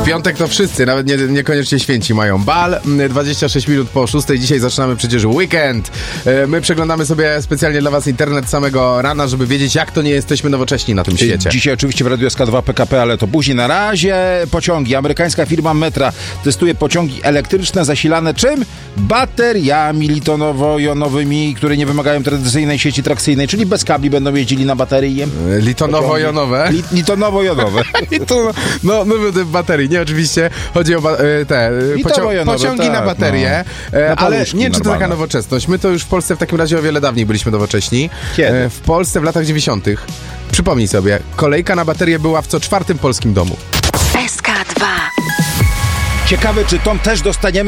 W piątek to wszyscy, nawet niekoniecznie święci mają bal. 26 minut po 6. Dzisiaj zaczynamy przecież weekend. My przeglądamy sobie specjalnie dla was internet samego rana, żeby wiedzieć, jak to nie jesteśmy nowocześni na tym świecie. Dzisiaj oczywiście w Radiu SK2 PKP, ale to później. Na razie pociągi. Amerykańska firma Metra testuje pociągi elektryczne zasilane czym? Bateriami litonowo-jonowymi, które nie wymagają tradycyjnej sieci trakcyjnej, czyli bez kabli będą jeździli na baterii. Litonowo-jonowe? Litonowo-jonowe. No, baterii. Nie, oczywiście chodzi o pociągi na baterie, ale nie wiem, czy to taka nowoczesność. My to już w Polsce w takim razie o wiele dawniej byliśmy nowocześni. Kiedy? W Polsce w latach 90. Przypomnij sobie, kolejka na baterię była w co czwartym polskim domu. SK2. Ciekawe, czy Tom też dostaniemy